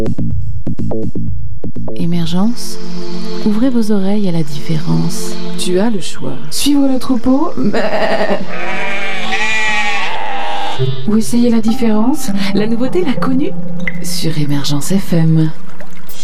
Émergence, ouvrez vos oreilles à la différence. Tu as le choix. Suivre le troupeau ou essayer la différence. La nouveauté, l'inconnu, sur Émergence FM.